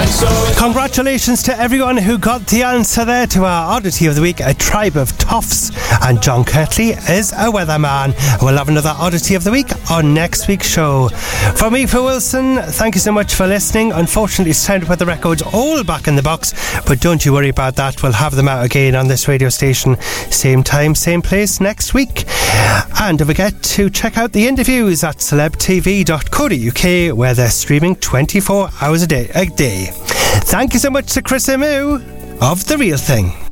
Congratulations to everyone who got the answer there to our Oddity of the Week. A Tribe of Toffs, and John Kirtley is a weatherman. We'll have another Oddity of the Week on next week's show. For me, Phil Wilson, thank you so much for listening. Unfortunately, it's time to put the records all back in the box, but don't you worry about that. We'll have them out again on this radio station, same time, same place next week. And don't forget to check out the interviews at celebtv.co.uk, where they're streaming 24 hours a day. Thank you so much to Chris Amu of The Real Thing.